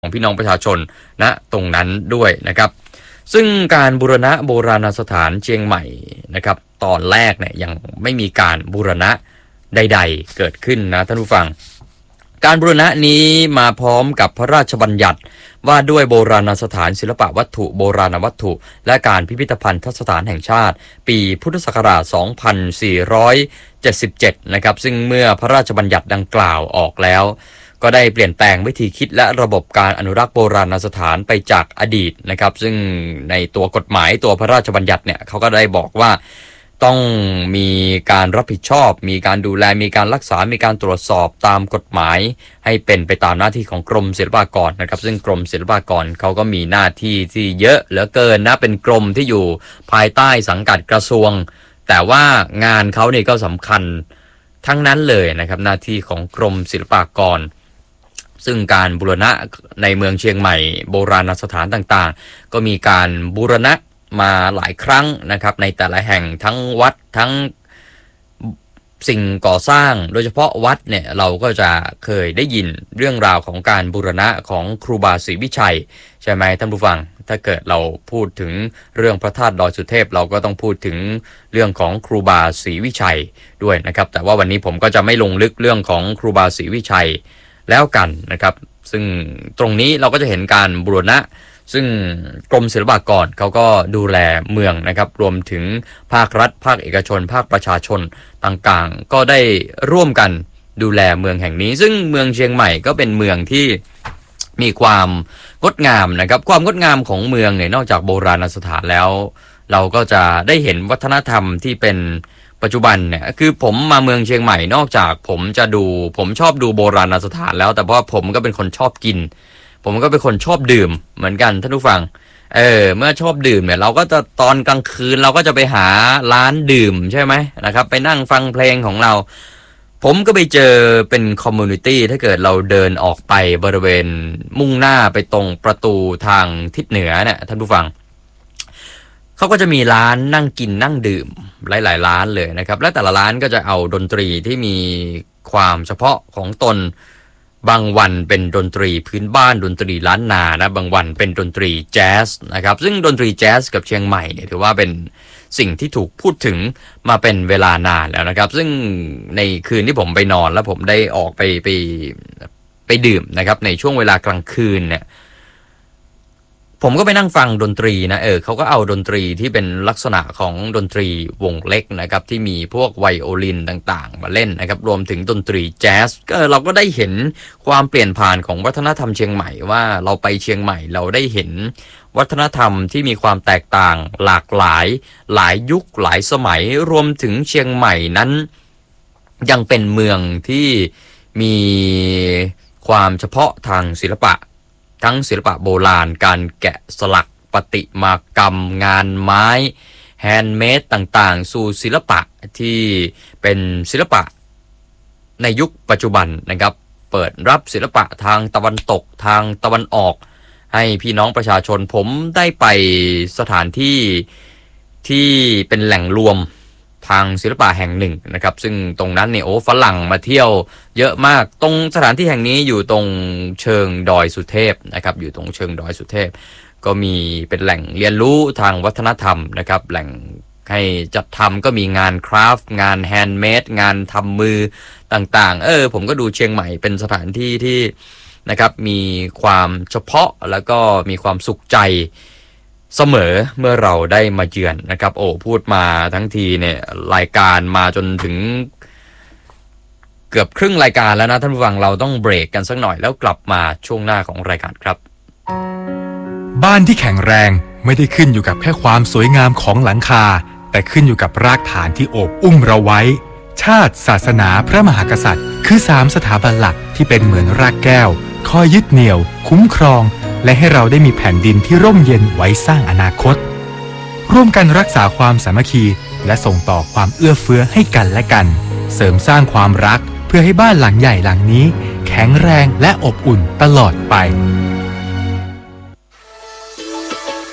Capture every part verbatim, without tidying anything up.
ของพี่น้องประชาชนณตรงนั้นด้วยนะครับซึ่งการบูรณะโบราณสถานเชียงใหม่นะครับตอนแรกเนี่ยยังไม่มีการบูรณะใดๆเกิดขึ้นนะท่านผู้ฟังการบูรณะนี้มาพร้อมกับพระราชบัญญัติว่าด้วยโบราณสถานศิลปวัตถุโบราณวัตถุและการพิพิธภัณฑสถานแห่งชาติปีพุทธศักราชสองพันสี่ร้อยเจ็ดสิบเจ็ดนะครับซึ่งเมื่อพระราชบัญญัติดังกล่าวออกแล้วก็ได้เปลี่ยนแปลงวิธีคิดและระบบการอนุรักษ์โบราณสถานไปจากอดีตนะครับซึ่งในตัวกฎหมายตัวพระราชบัญญัติเนี่ยเขาก็ได้บอกว่าต้องมีการรับผิดชอบมีการดูแลมีการรักษามีการตรวจสอบตามกฎหมายให้เป็นไปตามหน้าที่ของกรมศิลปากรนะครับซึ่งกรมศิลปากรเขาก็มีหน้าที่ที่เยอะเหลือเกินนะเป็นกรมที่อยู่ภายใต้สังกัดกระทรวงแต่ว่างานเขาเนี่ยก็สำคัญทั้งนั้นเลยนะครับหน้าที่ของกรมศิลปากรซึ่งการบูรณะในเมืองเชียงใหม่โบราณสถานต่างๆก็มีการบูรณะมาหลายครั้งนะครับในแต่ละแห่งทั้งวัดทั้งสิ่งก่อสร้างโดยเฉพาะวัดเนี่ยเราก็จะเคยได้ยินเรื่องราวของการบูรณะของครูบาศรีวิชัยใช่ไหมท่านผู้ฟังถ้าเกิดเราพูดถึงเรื่องพระธาตุดอยสุเทพเราก็ต้องพูดถึงเรื่องของครูบาศรีวิชัยด้วยนะครับแต่ว่าวันนี้ผมก็จะไม่ลงลึกเรื่องของครูบาศรีวิชัยแล้วกันนะครับซึ่งตรงนี้เราก็จะเห็นการบูรณะซึ่งกรมศิลปากรเขาก็ดูแลเมืองนะครับรวมถึงภาครัฐภาคเอกชนภาคประชาชนต่างๆก็ได้ร่วมกันดูแลเมืองแห่งนี้ซึ่งเมืองเชียงใหม่ก็เป็นเมืองที่มีความงดงามนะครับความงดงามของเมืองเนี่ยนอกจากโบราณสถานแล้วเราก็จะได้เห็นวัฒนธรรมที่เป็นปัจจุบันเนี่ยคือผมมาเมืองเชียงใหม่นอกจากผมจะดูผมชอบดูโบราณสถานแล้วแต่เพราะผมก็เป็นคนชอบกินผมก็เป็นคนชอบดื่มเหมือนกันท่านผู้ฟังเออเมื่อชอบดื่มเนี่ยเราก็จะตอนกลางคืนเราก็จะไปหาร้านดื่มใช่ไหมนะครับไปนั่งฟังเพลงของเราผมก็ไปเจอเป็นคอมมูนิตี้ถ้าเกิดเราเดินออกไปบริเวณมุ่งหน้าไปตรงประตูทางทิศเหนือเนี่ยท่านผู้ฟังเขาก็จะมีร้านนั่งกินนั่งดื่มหลายๆร้านเลยนะครับและแต่ละร้านก็จะเอาดนตรีที่มีความเฉพาะของตนบางวันเป็นดนตรีพื้นบ้านดนตรีล้านนานะบางวันเป็นดนตรีแจ๊สนะครับซึ่งดนตรีแจ๊สกับเชียงใหม่เนี่ยถือว่าเป็นสิ่งที่ถูกพูดถึงมาเป็นเวลานานแล้วนะครับซึ่งในคืนที่ผมไปนอนแล้วผมได้ออกไปไปไปดื่มนะครับในช่วงเวลากลางคืนเนี่ยผมก็ไปนั่งฟังดนตรีนะเออเขาก็เอาดนตรีที่เป็นลักษณะของดนตรีวงเล็กนะครับที่มีพวกไวโอลินต่างๆมาเล่นนะครับรวมถึงดนตรีแจ๊สก็เราก็ได้เห็นความเปลี่ยนผ่านของวัฒนธรรมเชียงใหม่ว่าเราไปเชียงใหม่เราได้เห็นวัฒนธรรมที่มีความแตกต่างหลากหลายหลายยุคหลายสมัยรวมถึงเชียงใหม่นั้นยังเป็นเมืองที่มีความเฉพาะทางศิลปะทั้งศิลปะโบราณการแกะสลักประติมากรรมงานไม้แฮนด์เมดต่างๆสู่ศิลปะที่เป็นศิลปะในยุคปัจจุบันนะครับเปิดรับศิลปะทางตะวันตกทางตะวันออกให้พี่น้องประชาชนผมได้ไปสถานที่ที่เป็นแหล่งรวมทางศิลปะแห่งหนึ่งนะครับซึ่งตรงนั้นเนี่ยโอ้ฝรั่งมาเที่ยวเยอะมากตรงสถานที่แห่งนี้อยู่ตรงเชิงดอยสุเทพนะครับอยู่ตรงเชิงดอยสุเทพก็มีเป็นแหล่งเรียนรู้ทางวัฒนธรรมนะครับแหล่งให้จัดทำก็มีงานคราฟต์งานแฮนด์เมดงานทำมือต่างๆเออผมก็ดูเชียงใหม่เป็นสถานที่ที่นะครับมีความเฉพาะแล้วก็มีความสุขใจเสมอเมื่อเราได้มาเยือนนะครับโอ้พูดมาทั้งทีเนี่ยรายการมาจนถึงเกือบครึ่งรายการแล้วนะท่านผู้ฟังเราต้องเบรกกันสักหน่อยแล้วกลับมาช่วงหน้าของรายการครับบ้านที่แข็งแรงไม่ได้ขึ้นอยู่กับแค่ความสวยงามของหลังคาแต่ขึ้นอยู่กับรากฐานที่โอบอุ้มเราไว้ชาติศาสนาพระมหากษัตริย์คือสามสถาบันหลักที่เป็นเหมือนรากแก้วคอยยึดเหนี่ยวคุ้มครองและให้เราได้มีแผ่นดินที่ร่มเย็นไว้สร้างอนาคตร่วมกันรักษาความสามัคคีและส่งต่อความเอื้อเฟื้อให้กันและกันเสริมสร้างความรักเพื่อให้บ้านหลังใหญ่หลังนี้แข็งแรงและอบอุ่นตลอดไป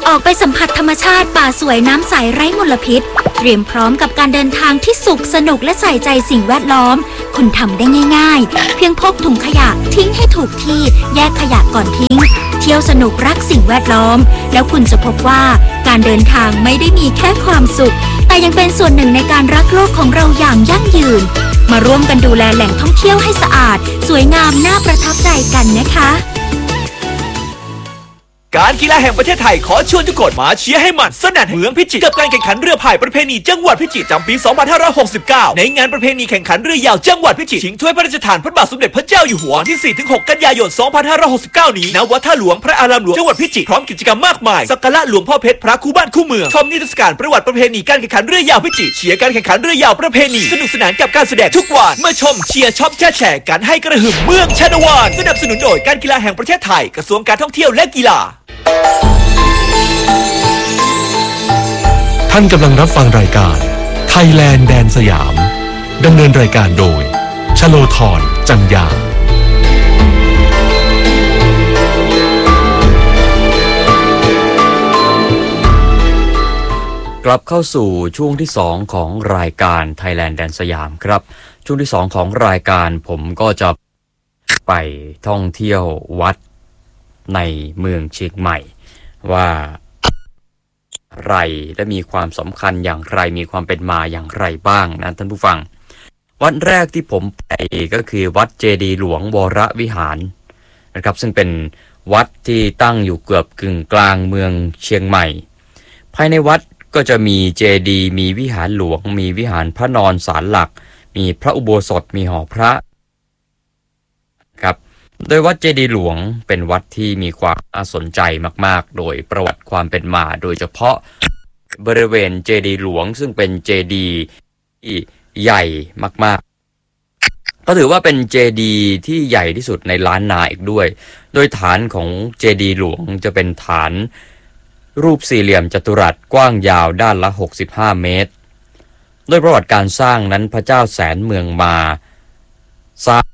ออกไปสัมผัสธรรมชาติป่าสวยน้ำใสไร้มลพิษเตรียมพร้อมกับการเดินทางที่สุขสนุกและใส่ใจสิ่งแวดล้อมคุณทำได้ง่ายๆเพียงพกถุงขยะทิ้งให้ถูกที่แยกขยะก่อนทิ้งเที่ยวสนุกรักสิ่งแวดล้อมแล้วคุณจะพบว่าการเดินทางไม่ได้มีแค่ความสุขแต่ยังเป็นส่วนหนึ่งในการรักโลกของเราอย่างยั่งยืนมาร่วมกันดูแลแหล่งท่องเที่ยวให้สะอาดสวยงามน่าประทับใจกันนะคะการกีฬาแห่งประเทศไทยขอชวนทุกคนมาเชียร์ให้มันสนั่นเมืองพิจิตรกับการแข่งขันเรือพายประเพณีจังหวัดพิจิตรจำปี สองพันห้าร้อยหกสิบเก้า ในงานประเพณีแข่งขันเรือยาวจังหวัดพิจิตรชิงถ้วยพระราชทานพระบาทสมเด็จพระเจ้าอยู่หัวที่ สี่ถึงหก กันยายน สองพันห้าร้อยหกสิบเก้า นี้ณวัดท่าหลวงพระอารามหลวงจังหวัดพิจิตรพร้อมกิจกรรมมากมายสักการะหลวงพ่อเพชรพระคู่บ้านคู่เมืองชมนิทรรศการประวัติประเพณีการแข่งขันเรือยาวพิจิตรเชียร์การแข่งขันเรือยาวประเพณีสนุกสนานกับการแสดงทุกวันเมื่อชมเชียร์ช็อปแช่แชร์กันให้กระหึ่มเมืองชาละวันสนับสนุนโดยการกีฬาแห่งประเทศไทยกระทรวงการท่องเที่ยวและกีฬาท่านกำลังรับฟังรายการไทยแลนด์แดนสยามดำเนินรายการโดยชโลธรจันยากลับเข้าสู่ช่วงที่สองของรายการไทยแลนด์แดนสยามครับช่วงที่สองของรายการผมก็จะไปท่องเที่ยววัดในเมืองเชียงใหม่ว่าอะไรและมีความสำคัญอย่างไรมีความเป็นมาอย่างไรบ้างนะท่านผู้ฟังวัดแรกที่ผมไปก็คือวัดเจดีย์หลวงวรวิหารนะครับซึ่งเป็นวัดที่ตั้งอยู่เกือบกึ่งกลางเมืองเชียงใหม่ภายในวัดก็จะมีเจดีย์มีวิหารหลวงมีวิหารพระนอนศาลหลักมีพระอุโบสถมีหอพระครับโดยวัดเจดีย์หลวงเป็นวัดที่มีความน่าสนใจมากๆโดยประวัติความเป็นมาโดยเฉพาะบริเวณเจดีย์หลวงซึ่งเป็นเจดีย์ที่ใหญ่มากๆก็ถือว่าเป็นเจดีย์ที่ใหญ่ที่สุดในล้านนาอีกด้วยโดยฐานของเจดีย์หลวงจะเป็นฐานรูปสี่เหลี่ยมจัตุรัสกว้างยาวด้านละหกสิบห้าเมตรโดยประวัติการสร้างนั้นพระเจ้าแสนเมืองมาสร้าง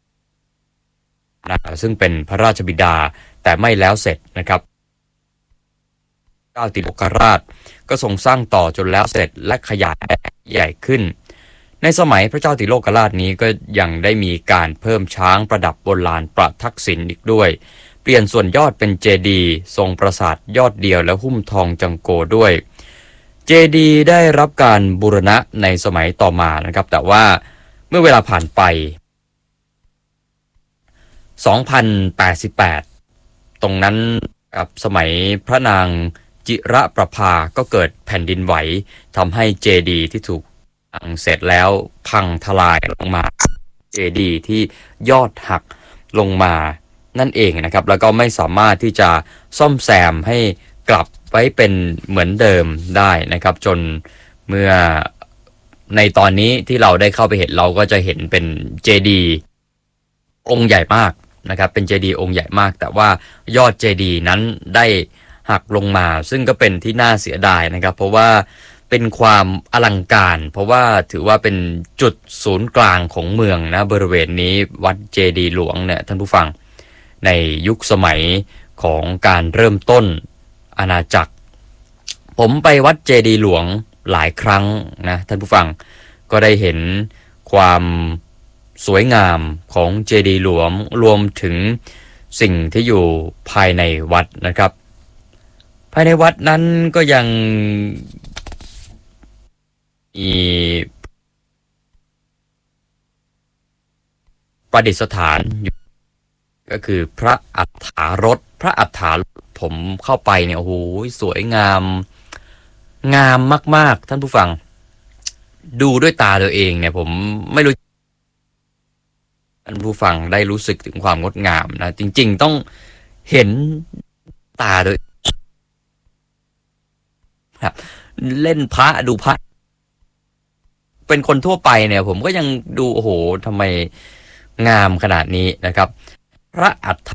ซึ่งเป็นพระราชบิดาแต่ไม่แล้วเสร็จนะครับเจ้าติโลกราชก็ทรงสร้างต่อจนแล้วเสร็จและขยายใหญ่ขึ้นในสมัยพระเจ้าติโลกราชนี้ก็ยังได้มีการเพิ่มช้างประดับโบราณประทักษิณอีกด้วยเปลี่ยนส่วนยอดเป็นเจดีย์ทรงปราสาทยอดเดียวและหุ้มทองจังโกด้วยเจดีย์ได้รับการบูรณะในสมัยต่อมานะครับแต่ว่าเมื่อเวลาผ่านไปสองพันแปดสิบแปดตรงนั้นกับสมัยพระนางจิระประภาก็เกิดแผ่นดินไหวทำให้เจดีย์ที่ถูกสร้างเสร็จแล้วพังทลายลงมาเจดีย์ที่ยอดหักลงมานั่นเองนะครับแล้วก็ไม่สามารถที่จะซ่อมแซมให้กลับไว้เป็นเหมือนเดิมได้นะครับจนเมื่อในตอนนี้ที่เราได้เข้าไปเห็นเราก็จะเห็นเป็นเจดีย์องค์ใหญ่มากนะครับเป็นเจดีย์องค์ใหญ่มากแต่ว่ายอดเจดีย์นั้นได้หักลงมาซึ่งก็เป็นที่น่าเสียดายนะครับเพราะว่าเป็นความอลังการเพราะว่าถือว่าเป็นจุดศูนย์กลางของเมืองนะบริเวณนี้วัดเจดีย์หลวงเนี่ยท่านผู้ฟังในยุคสมัยของการเริ่มต้นอาณาจักรผมไปวัดเจดีย์หลวงหลายครั้งนะท่านผู้ฟังก็ได้เห็นความสวยงามของเจดีย์หลวงรวมถึงสิ่งที่อยู่ภายในวัดนะครับภายในวัดนั้นก็ยังมีประดิษฐานอยู่ก็คือพระอัฏฐารถพระอัฏฐารถผมเข้าไปเนี่ยโอ้โหสวยงามงามมากๆท่านผู้ฟังดูด้วยตาตัวเองเนี่ยผมไม่รู้ท่านผู้ฟังได้รู้สึกถึงความงดงามนะจริงๆต้องเห็นตาด้วยครับเล่นพระดูพระเป็นคนทั่วไปเนี่ยผมก็ยังดูโอ้โหทำไมงามขนาดนี้นะครับพระอัฏฐ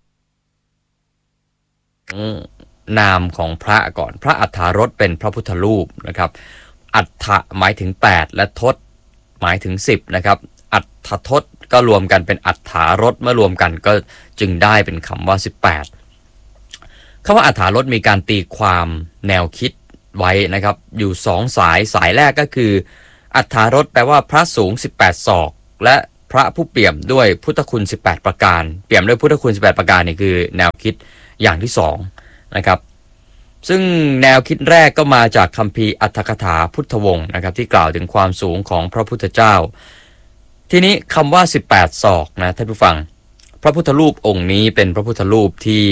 นามของพระก่อนพระอัฏฐารถเป็นพระพุทธรูปนะครับอัฏฐหมายถึงแปดและทศหมายถึงสิบนะครับอัฏฐทศก็รวมกันเป็นอัฏฐารถเมื่อรวมกันก็จึงได้เป็นคำว่าสิบแปดคำว่าอัฏฐารสมีการตีความแนวคิดไว้นะครับอยู่สองสายสายแรกก็คืออัฏฐารสแปลว่าพระสูงสิบแปดศอกและพระผู้เปี่ยมด้วยพุทธคุณสิบแปดประการเปี่ยมด้วยพุทธคุณสิบแปดประการนี่คือแนวคิดอย่างที่สองนะครับซึ่งแนวคิดแรกก็มาจากคัมภีร์อรรถกถาพุทธวงศ์นะครับที่กล่าวถึงความสูงของพระพุทธเจ้าทีนี้คำว่าสิบแปดศอกนะท่านผู้ฟังพระพุทธรูปองค์นี้เป็นพระพุทธรูปที่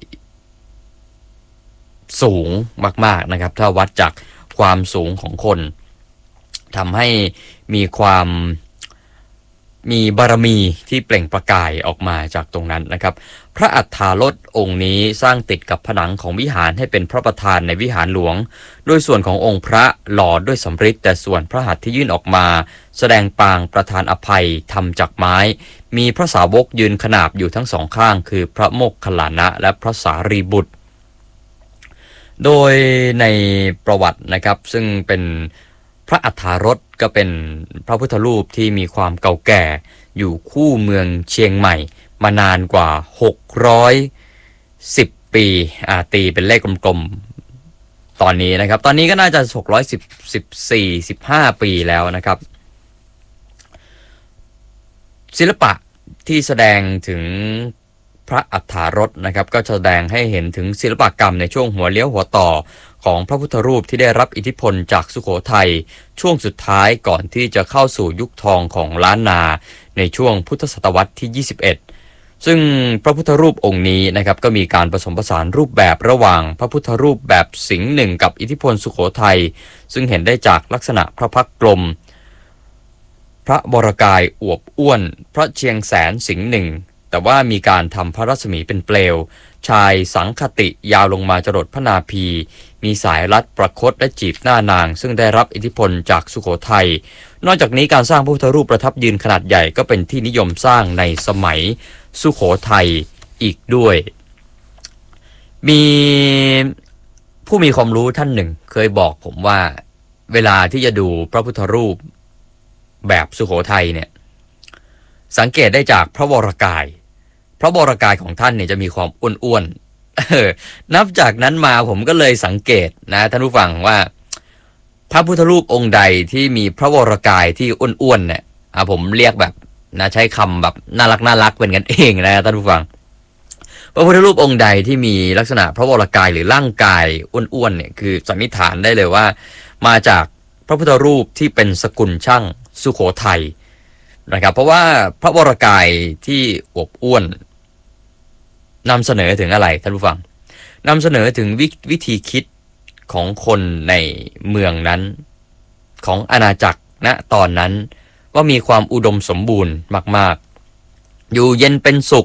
สูงมากๆนะครับถ้าวัดจากความสูงของคนทำให้มีความมีบารมีที่เปล่งประกายออกมาจากตรงนั้นนะครับพระอัฏฐารสองค์นี้สร้างติดกับผนังของวิหารให้เป็นพระประธานในวิหารหลวงโดยส่วนขององค์พระหล่อด้วยสำริดแต่ส่วนพระหัตถ์ที่ยื่นออกมาแสดงปางประธานอภัยทำจากไม้มีพระสาวกยืนขนาบอยู่ทั้งสองข้างคือพระโมคคัลลานะและพระสารีบุตรโดยในประวัตินะครับซึ่งเป็นพระอัฏฐารสก็เป็นพระพุทธรูปที่มีความเก่าแก่อยู่คู่เมืองเชียงใหม่มานานกว่าหกร้อยสิบปีอ่าตีเป็นเลขกลมๆตอนนี้นะครับตอนนี้ก็น่าจะหกร้อยสิบ สิบสี่ สิบห้าปีแล้วนะครับศิลปะที่แสดงถึงพระอัฏฐารสนะครับก็แสดงให้เห็นถึงศิลปกรรมในช่วงหัวเลี้ยวหัวต่อของพระพุทธรูปที่ได้รับอิทธิพลจากสุโขทัยช่วงสุดท้ายก่อนที่จะเข้าสู่ยุคทองของล้านนาในช่วงพุทธศตวรรษที่ยี่สิบเอ็ดซึ่งพระพุทธรูปองค์นี้นะครับก็มีการผสมผสานรูปแบบระหว่างพระพุทธรูปแบบสิงห์หนึ่งกับอิทธิพลสุโขทัยซึ่งเห็นได้จากลักษณะพระพักตร์กลมพระบรกายอวบอ้วนพระเชียงแสนสิงห์หนึ่งแต่ว่ามีการทำพระรัศมีเป็นเปลวชายสังคติยาวลงมาจรดพระนาภีมีสายรัดประคตและจีบหน้านางซึ่งได้รับอิทธิพลจากสุโขทัยนอกจากนี้การสร้างพระพุทธรูปประทับยืนขนาดใหญ่ก็เป็นที่นิยมสร้างในสมัยสุโขทัยอีกด้วยมีผู้มีความรู้ท่านหนึ่งเคยบอกผมว่าเวลาที่จะดูพระพุทธรูปแบบสุโขทัยเนี่ยสังเกตได้จากพระวรกายพระวรกายของท่านเนี่ยจะมีความอ้วนๆนับจากนั้นมาผมก็เลยสังเกตนะท่านผู้ฟังว่าพระพุทธรูปองค์ใดที่มีพระวรกายที่อ้วนๆเนี่ยอ่ะผมเรียกแบบนะใช้คำแบบน่ารักน่ารักเป็นกันเองนะท่านผู้ฟังพระพุทธรูปองค์ใดที่มีลักษณะพระวรกายหรือร่างกายอ้วนๆเนี่ยคือสันนิษฐานได้เลยว่ามาจากพระพุทธรูปที่เป็นสกุลช่างสุโขทัยนะครับเพราะว่าพระวรกายที่อวบอ้วนนำเสนอถึงอะไรท่านผู้ฟังนำเสนอถึงววิธีคิดของคนในเมืองนั้นของอาณาจักรณตอนนั้นว่ามีความอุดมสมบูรณ์มากๆอยู่เย็นเป็นสุข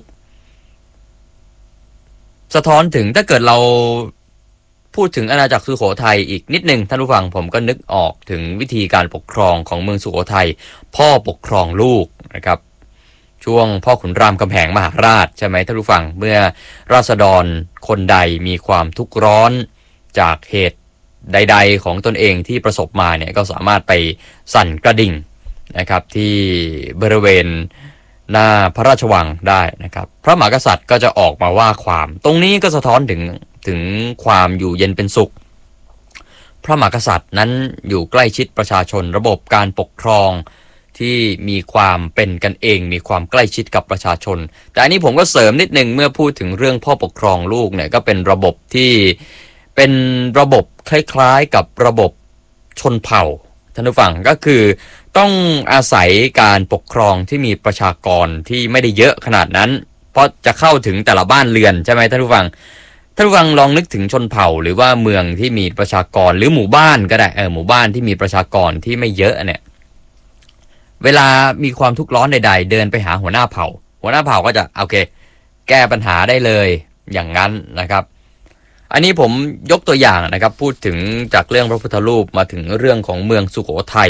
สะท้อนถึงถ้าเกิดเราพูดถึงอาณาจักรสุโขทัยอีกนิดนึงท่านผู้ฟังผมก็นึกออกถึงวิธีการปกครองของเมืองสุโขทัยพ่อปกครองลูกนะครับช่วงพ่อขุนรามคำแหงมหาราชใช่ไหมท่านผู้ฟังเมื่อราษฎรคนใดมีความทุกข์ร้อนจากเหตุใดๆของตนเองที่ประสบมาเนี่ยก็สามารถไปสั่นกระดิ่งนะครับที่บริเวณหน้าพระราชวังได้นะครับพระมหากษัตริย์ก็จะออกมาว่าความตรงนี้ก็สะท้อนถึงถึงความอยู่เย็นเป็นสุขพระมหากษัตริย์นั้นอยู่ใกล้ชิดประชาชนระบบการปกครองที่มีความเป็นกันเองมีความใกล้ชิดกับประชาชนแต่อันนี้ผมก็เสริมนิดนึงเมื่อพูดถึงเรื่องพ่อปกครองลูกเนี่ยก็เป็นระบบที่เป็นระบบคล้ายๆกับระบบชนเผ่าท่านผู้ฟังก็คือต้องอาศัยการปกครองที่มีประชากรที่ไม่ได้เยอะขนาดนั้นเพราะจะเข้าถึงแต่ละบ้านเรือนใช่ไหมท่านผู้ฟังท่านผู้ฟังลองนึกถึงชนเผ่าหรือว่าเมืองที่มีประชากรหรือหมู่บ้านก็ได้เออหมู่บ้านที่มีประชากรที่ไม่เยอะเนี่ยเวลามีความทุกข์ร้อนใดๆเดินไปหาหัวหน้าเผ่าหัวหน้าเผ่าก็จะโอเคแก้ปัญหาได้เลยอย่างนั้นนะครับอันนี้ผมยกตัวอย่างนะครับพูดถึงจากเรื่องพระพุทธรูปมาถึงเรื่องของเมืองสุโขทัย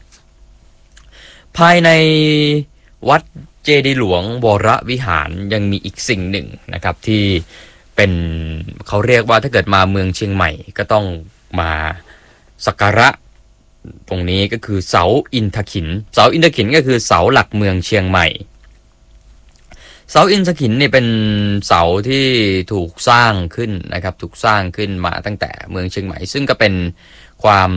ภายในวัดเจดีย์หลวงวรวิหารยังมีอีกสิ่งหนึ่งนะครับที่เป็นเขาเรียกว่าถ้าเกิดมาเมืองเชียงใหม่ก็ต้องมาสักการะตรงนี้ก็คือเสาอินทขินเสาอินทขินก็คือเสาหลักเมืองเชียงใหม่เสาอินทขินเนี่ยเป็นเสาที่ถูกสร้างขึ้นนะครับถูกสร้างขึ้นมาตั้งแต่เมืองเชียงใหม่ซึ่งก็เป็นความ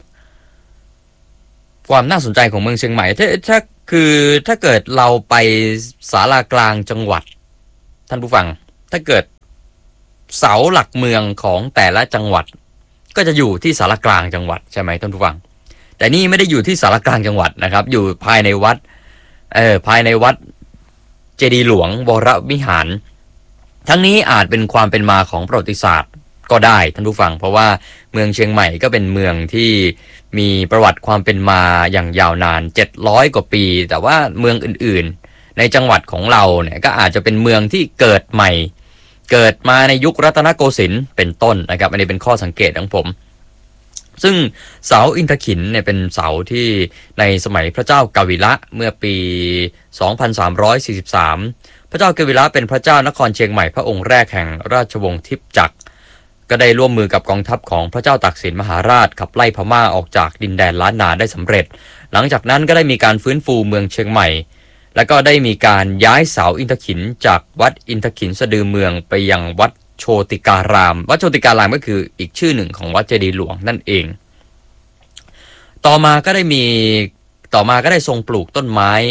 ความน่าสนใจของเมืองเชียงใหม่ถ้าถ้าคือถ้าเกิดเราไปศาลากลางจังหวัดท่านผู้ฟังถ้าเกิดเสาหลักเมืองของแต่ละจังหวัดก็จะอยู่ที่ศาลากลางจังหวัดใช่ไหมท่านผู้ฟังแต่นี่ไม่ได้อยู่ที่ศาลากลางจังหวัดนะครับอยู่ภายในวัดเออภายในวัดเจดีย์หลวงวรวิหารทั้งนี้อาจเป็นความเป็นมาของประวัติศาสตร์ก็ได้ท่านผู้ฟังเพราะว่าเมืองเชียงใหม่ก็เป็นเมืองที่มีประวัติความเป็นมาอย่างยาวนานเจ็ดร้อยกว่าปีแต่ว่าเมืองอื่นๆในจังหวัดของเราเนี่ยก็อาจจะเป็นเมืองที่เกิดใหม่เกิดมาในยุครัตนโกสินทร์เป็นต้นนะครับอันนี้เป็นข้อสังเกตของผมซึ่งเสาอินทขินเนี่ยเป็นเสาที่ในสมัยพระเจ้ากาวิระเมื่อปีสองพันสามร้อยสี่สิบสามพระเจ้ากาวิระเป็นพระเจ้านครเชียงใหม่พระองค์แรกแห่งราชวงศ์ทิพจักรก็ได้ร่วมมือกับกองทัพของพระเจ้าตากสินมหาราชขับไล่พม่าออกจากดินแดนล้านนาได้สำเร็จหลังจากนั้นก็ได้มีการฟื้นฟูเมืองเชียงใหม่แล้วก็ได้มีการย้ายเสาอินทขินจากวัดอินทขินสะดือเมืองไปยังวัดโชติการามวัดโชติการามก็คืออีกชื่อหนึ่งของวัดเจดีย์หลวงนั่นเองต่อมาก็ได้มีต่อมาก็ได้ทรงปลูกต้นไม้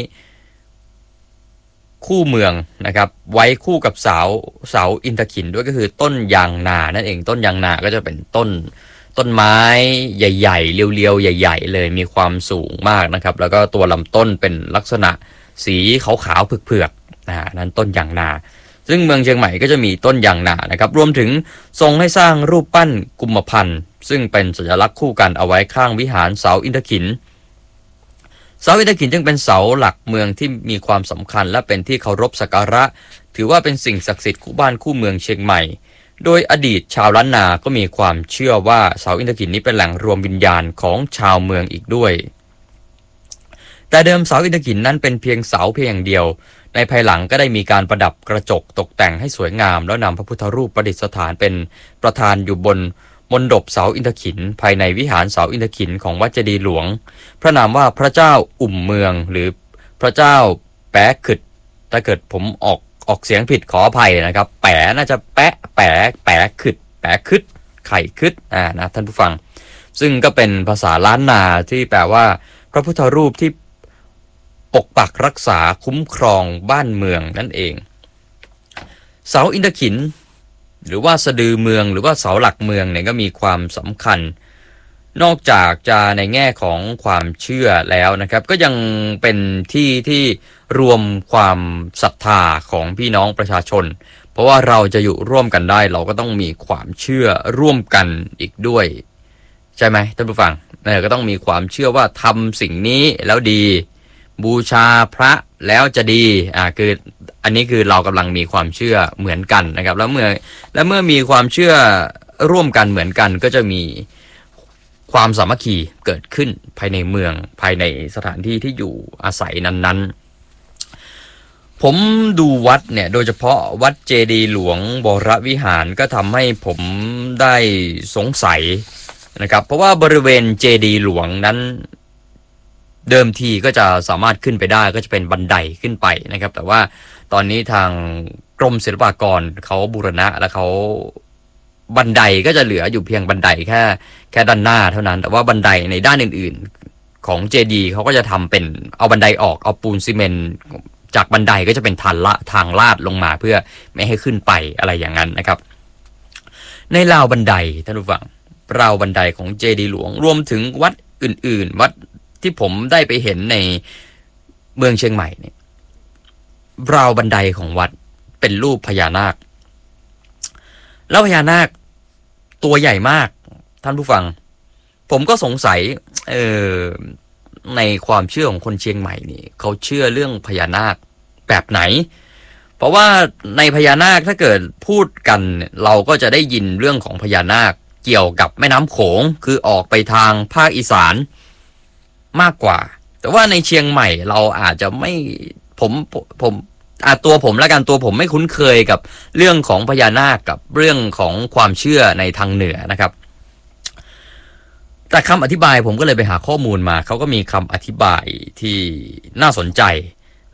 คู่เมืองนะครับไว้คู่กับเสาเสาอินทขินด้วยก็คือต้นยางนานั่นเองต้นยางนาก็จะเป็นต้นต้นไม้ใหญ่ๆเรียวๆใหญ่ๆเลยมีความสูงมากนะครับแล้วก็ตัวลำต้นเป็นลักษณะสีขาวๆเผือกๆนะนั้นต้นยางนาซึ่งเมืองเชียงใหม่ก็จะมีต้นยางนานะครับรวมถึงทรงให้สร้างรูปปั้นกุมพันธ์ซึ่งเป็นสัญลักษณ์คู่กันเอาไว้ข้างวิหารเสาอินทขินเสาอินทขินจึงเป็นเสาหลักเมืองที่มีความสำคัญและเป็นที่เคารพสักการะถือว่าเป็นสิ่งศักดิ์สิทธิ์คู่บ้านคู่เมืองเชียงใหม่โดยอดีตชาวล้านนาก็มีความเชื่อว่าเสาอินทขินนี้เป็นแหล่งรวมวิญญาณของชาวเมืองอีกด้วยแต่เดิมเสาอินทขินนั้นเป็นเพียงเสาเพียงอย่างเดียวในภายหลังก็ได้มีการประดับกระจกตกแต่งให้สวยงามแล้วนำพระพุทธรูปประดิษฐานเป็นประธานอยู่บนมณฑปเสาอินทขินภายในวิหารเสาอินทขินของวัดเจดีย์หลวงพระนามว่าพระเจ้าอุ่มเมืองหรือพระเจ้าแปะขึดถ้าเกิดผมออกออกเสียงผิดขออภัยนะครับแปะน่าจะแปะแปะแปะขึดแปะขึดไข่ขึดอ่านะท่านผู้ฟังซึ่งก็เป็นภาษาล้านนาที่แปลว่าพระพุทธรูปที่ปกปักรักษาคุ้มครองบ้านเมืองนั่นเองเสาอินทขินหรือว่าสะดือเมืองหรือว่าเสาหลักเมืองเนี่ยก็มีความสำคัญนอกจากจะในแง่ของความเชื่อแล้วนะครับก็ยังเป็นที่ที่รวมความศรัทธาของพี่น้องประชาชนเพราะว่าเราจะอยู่ร่วมกันได้เราก็ต้องมีความเชื่อร่วมกันอีกด้วยใช่ไหมท่านผู้ฟังเนี่ยก็ต้องมีความเชื่อว่าทำสิ่งนี้แล้วดีบูชาพระแล้วจะดีอ่าคืออันนี้คือเรากำลังมีความเชื่อเหมือนกันนะครับแล้วเมื่อและเมื่อมีความเชื่อร่วมกันเหมือนกันก็จะมีความสามัคคีเกิดขึ้นภายในเมืองภายในสถานที่ที่อยู่อาศัยนั้นๆผมดูวัดเนี่ยโดยเฉพาะวัดเจดีย์หลวงวรวิหารก็ทำให้ผมได้สงสัยนะครับเพราะว่าบริเวณเจดีย์หลวงนั้นเดิมทีก็จะสามารถขึ้นไปได้ก็จะเป็นบันไดขึ้นไปนะครับแต่ว่าตอนนี้ทางกรมศิลปากรเขาบูรณะและเขาบันไดก็จะเหลืออยู่เพียงบันไดแค่แค่ด้านหน้าเท่านั้นแต่ว่าบันไดในด้านอื่นๆของเจดีย์เขาก็จะทำเป็นเอาบันไดออกเอาปูนซีเมนต์จากบันไดก็จะเป็นทางละทางลาดลงมาเพื่อไม่ให้ขึ้นไปอะไรอย่างนั้นนะครับในราวบันไดท่านผู้ฟังราวบันไดของเจดีย์หลวงรวมถึงวัดอื่นๆวัดที่ผมได้ไปเห็นในเมืองเชียงใหม่เนี่ยราวบันไดของวัดเป็นรูปพญานาคแล้วพญานาคตัวใหญ่มากท่านผู้ฟังผมก็สงสัยเออในความเชื่อของคนเชียงใหม่นี่เขาเชื่อเรื่องพญานาคแบบไหนเพราะว่าในพญานาคถ้าเกิดพูดกันเราก็จะได้ยินเรื่องของพญานาคเกี่ยวกับแม่น้ำโขงคือออกไปทางภาคอีสานมากกว่าแต่ว่าในเชียงใหม่เราอาจจะไม่ผมผมอาตัวผมและกันตัวผมไม่คุ้นเคยกับเรื่องของพญานาคกับเรื่องของความเชื่อในทางเหนือนะครับแต่คำอธิบายผมก็เลยไปหาข้อมูลมาเขาก็มีคำอธิบายที่น่าสนใจ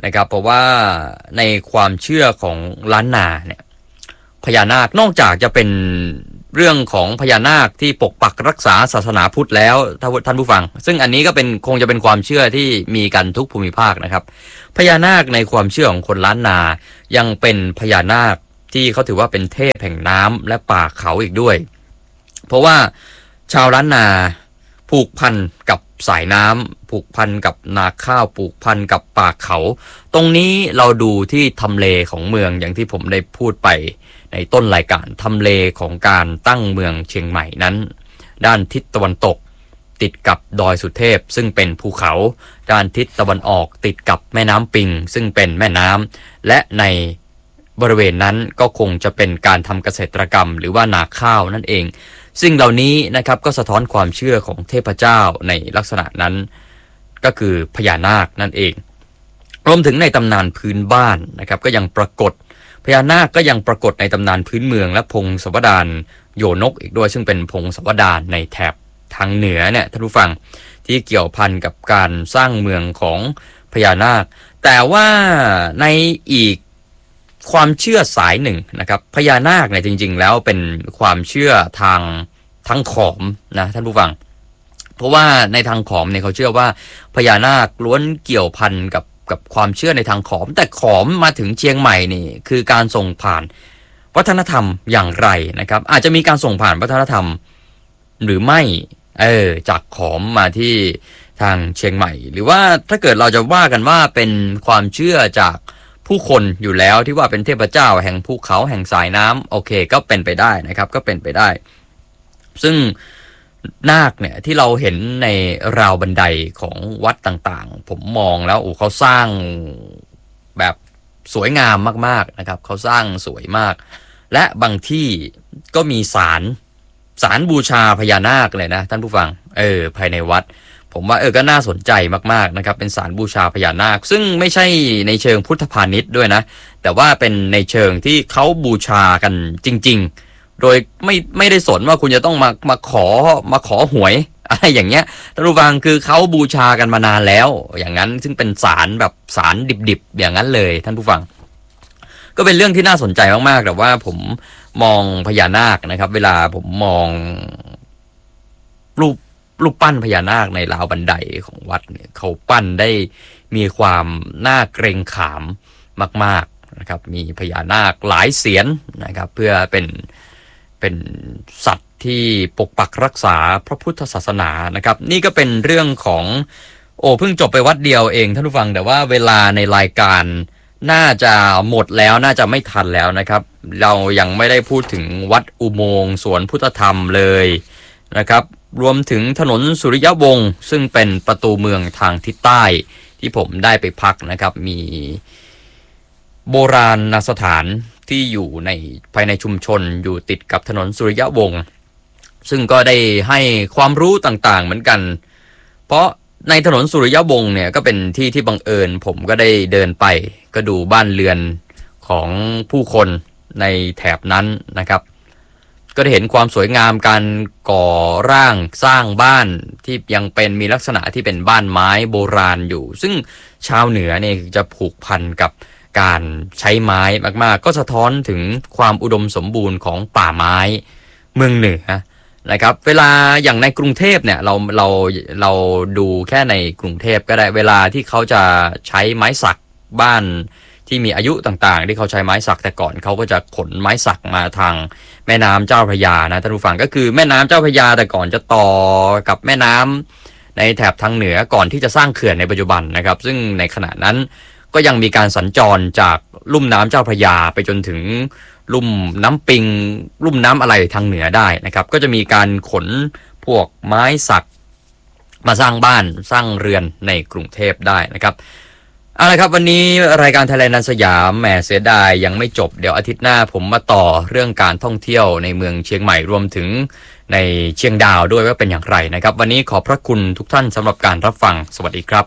นะครับเพราะว่าในความเชื่อของล้านนาเนี่ยพญานาคนอกจากจะเป็นเรื่องของพญานาคที่ปกปักรักษาศาสนาพุทธแล้วท่านผู้ฟังซึ่งอันนี้ก็เป็นคงจะเป็นความเชื่อที่มีกันทุกภูมิภาคนะครับพญานาคในความเชื่อของคนล้านนายังเป็นพญานาคที่เขาถือว่าเป็นเทพแห่งน้ำและป่าเขาอีกด้วยเพราะว่าชาวล้านนาผูกพันกับสายน้ำผูกพันกับนาข้าวผูกพันกับป่าเขาตรงนี้เราดูที่ทำเลของเมืองอย่างที่ผมได้พูดไปในต้นรายการทำเลของการตั้งเมืองเชียงใหม่นั้นด้านทิศตะวันตกติดกับดอยสุเทพซึ่งเป็นภูเขาด้านทิศตะวันออกติดกับแม่น้ำปิงซึ่งเป็นแม่น้ำและในบริเวณนั้นก็คงจะเป็นการทำเกษตรกรรมหรือว่านาข้าวนั่นเองสิ่งเหล่านี้นะครับก็สะท้อนความเชื่อของเทพเจ้าในลักษณะนั้นก็คือพญานาคนั่นเองรวมถึงในตำนานพื้นบ้านนะครับก็ยังปรากฏพญานาคก็ยังปรากฏในตำนานพื้นเมืองและพงศาวดารโยนกอีกด้วยซึ่งเป็นพงศาวดารในแถบทางเหนือเนี่ยท่านผู้ฟังที่เกี่ยวพันกับการสร้างเมืองของพญานาคแต่ว่าในอีกความเชื่อสายหนึ่งนะครับพญานาคเนี่ยจริงๆแล้วเป็นความเชื่อทางทางขอมนะท่านผู้ฟังเพราะว่าในทางขอมเนี่ยเขาเชื่อว่าพญานาคล้วนเกี่ยวพันกับกับความเชื่อในทางขอมแต่ขอมมาถึงเชียงใหม่นี่คือการส่งผ่านวัฒนธรรมอย่างไรนะครับอาจจะมีการส่งผ่านวัฒนธรรมหรือไม่เออจากขอมมาที่ทางเชียงใหม่หรือว่าถ้าเกิดเราจะว่ากันว่าเป็นความเชื่อจากผู้คนอยู่แล้วที่ว่าเป็นเทพเจ้าแห่งภูเขาแห่งสายน้ำโอเคก็เป็นไปได้นะครับก็เป็นไปได้ซึ่งนาคเนี่ยที่เราเห็นในราวบันไดของวัดต่างๆผมมองแล้วโอ้เขาสร้างแบบสวยงามมากๆนะครับเขาสร้างสวยมากและบางที่ก็มีศาลศาลบูชาพญานาคเลยนะท่านผู้ฟังเออภายในวัดผมว่าเออก็น่าสนใจมากๆนะครับเป็นศาลบูชาพญานาคซึ่งไม่ใช่ในเชิงพุทธพาณิชย์ด้วยนะแต่ว่าเป็นในเชิงที่เขาบูชากันจริงๆโดยไม่ไม่ได้สนว่าคุณจะต้องมามาขอมาขอหวยอะไรอย่างเงี้ยท่านผู้ฟังคือเขาบูชากันมานานแล้วอย่างนั้นซึ่งเป็นศาลแบบศาลดิบๆอย่างนั้นเลยท่านผู้ฟังก็เป็นเรื่องที่น่าสนใจมากๆแต่ว่าผมมองพญานาคนะครับเวลาผมมองรูปรูปปั้นพญานาคในราวบันไดของวัดเนี่ยเขาปั้นได้มีความน่าเกรงขามมากๆนะครับมีพญานาคหลายเสียนนะครับเพื่อเป็นเป็นสัตว์ที่ปกปักรักษาพระพุทธศาสนานะครับนี่ก็เป็นเรื่องของโอ้เพิ่งจบไปวัดเดียวเองท่านผู้ฟังแต่ว่าเวลาในรายการน่าจะหมดแล้วน่าจะไม่ทันแล้วนะครับเรายังไม่ได้พูดถึงวัดอุโมงค์สวนพุทธธรรมเลยนะครับรวมถึงถนนสุริยวงศ์ซึ่งเป็นประตูเมืองทางทิศใต้ที่ผมได้ไปพักนะครับมีโบราณสถานที่อยู่ในภายในชุมชนอยู่ติดกับถนนสุริยวงศ์ซึ่งก็ได้ให้ความรู้ต่างๆเหมือนกันเพราะในถนนสุริยวงศ์เนี่ยก็เป็นที่ที่บังเอิญผมก็ได้เดินไปก็ดูบ้านเรือนของผู้คนในแถบนั้นนะครับก็ได้เห็นความสวยงามการก่อร่างสร้างบ้านที่ยังเป็นมีลักษณะที่เป็นบ้านไม้โบราณอยู่ซึ่งชาวเหนือเนี่ยจะผูกพันกับการใช้ไม้มากๆก็สะท้อนถึงความอุดมสมบูรณ์ของป่าไม้เมืองเหนือนะครับเวลาอย่างในกรุงเทพเนี่ยเราเราเราดูแค่ในกรุงเทพก็ได้เวลาที่เขาจะใช้ไม้สักบ้านที่มีอายุต่างๆที่เขาใช้ไม้สักแต่ก่อนเขาก็จะขนไม้สักมาทางแม่น้ำเจ้าพระยานะท่านผู้ฟังก็คือแม่น้ำเจ้าพระยาแต่ก่อนจะต่อกับแม่น้ำในแถบทางเหนือก่อนที่จะสร้างเขื่อนในปัจจุบันนะครับซึ่งในขณะนั้นก็ยังมีการสัญจรจากลุ่มน้ำเจ้าพระยาไปจนถึงลุ่มน้ำปิงลุ่มน้ำอะไรทางเหนือได้นะครับก็จะมีการขนพวกไม้สักมาสร้างบ้านสร้างเรือนในกรุงเทพได้นะครับเอาละครับวันนี้รายการไทยแลนด์สยามแหมเสียดายยังไม่จบเดี๋ยวอาทิตย์หน้าผมมาต่อเรื่องการท่องเที่ยวในเมืองเชียงใหม่รวมถึงในเชียงดาวด้วยว่าเป็นอย่างไรนะครับวันนี้ขอบพระคุณทุกท่านสำหรับการรับฟังสวัสดีครับ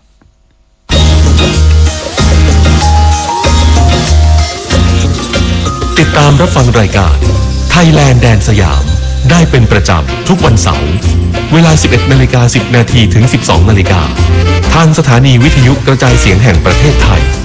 ติดตามรับฟังรายการไทยแลนด์แดนสยามได้เป็นประจำทุกวันเสาร์เวลา สิบเอ็ดนาฬิกาสิบนาที ถึง สิบสองนาฬิกาทางสถานีวิทยุกระจายเสียงแห่งประเทศไทย